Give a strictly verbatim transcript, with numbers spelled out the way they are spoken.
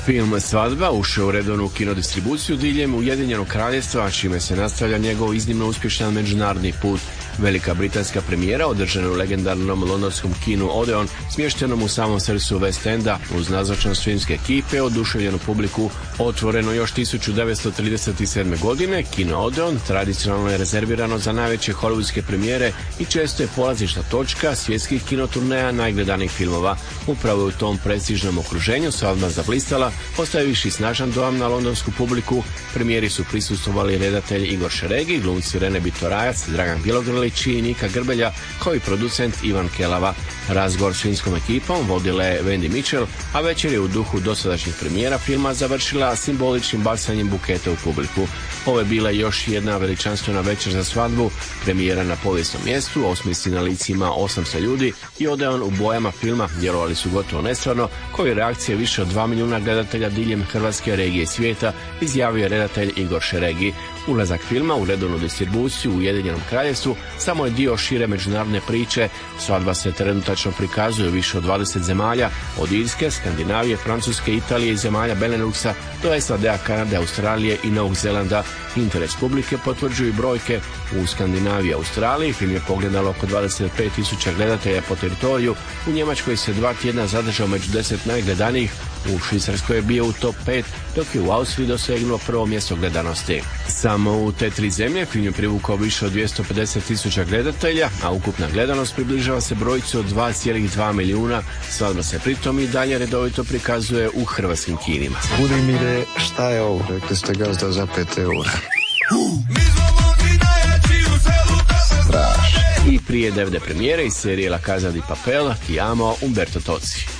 Film Svadba ušao u redovnu kinodistribuciju diljem Ujedinjenog Kraljevstva, čime se nastavlja njegov iznimno uspješan međunarodni put. Velika britanska premijera održana u legendarnom londonskom kinu Odeon, smještenom u samom srcu West Enda, uz nazočnost filmske ekipe, oduševljenu publiku. Otvoreno još tisuću devetsto trideset sedme. godine, kino Odeon tradicionalno je rezervirano za najveće hollywoodske premijere i često je polazišna točka svjetskih kinoturneja najgledanijih filmova. Upravo u tom prestižnom okruženju Svadba zablistala, ostavivši snažan dojam na londonsku publiku. Premijeri su prisustvovali redatelj Igor Šeregi, glumci Rene Bitorajac, Dragan Bjelogrlić i Nika Grbelja, kao i producent Ivan Kelava. Razgovor s filmskom ekipom vodila je Wendy Mitchell, a večer je u duhu dosadašnjih premijera filma završila simboličnim bacanjem buketa u publiku. Ovo je bila još jedna veličanstvena večer za svadbu, premijera na povijesnom mjestu, osmisli na licima osamsto ljudi i Odeon u bojama filma djelovali su gotovo nestvarno, koji reakcije više od dva milijuna gledatelja diljem Hrvatske, regije i svijeta, izjavio je redatelj Igor Šeregi. Ulazak filma u redovnu distribuciju u Ujedinjenom Kraljevstvu samo je dio šire međunarodne priče. Svadba se trenutačno prikazuje u više od dvadeset zemalja, od Irske, Skandinavije, Francuske, Italije i zemalja Beneluxa do S A D-a, Kanade, Australije i Novog Zelanda. Interes publike potvrđuju brojke. U Skandinaviji i Australiji film je pogledalo oko dvadeset pet tisuća gledatelja po teritoriju, u Njemačkoj se dva tjedna zadržao među deset najgledanijih, u Švicarskoj je bio u top pet, dok je u Austriji dosegnuo prvo mjesto gledanosti. Samo u te tri zemlje film je privukao više od dvjesto pedeset tisuća gledatelja, a ukupna gledanost približava se brojci od dva zarez dva milijuna. Svadba se pritom i dalje redovito prikazuje u hrvatskim kinima. Budimire, šta je ovo? Rekli ste gazda za pet eura. Straš. I prije D V D premijere iz serije La Casa di Papel, Ti amo, Umberto Tozzi.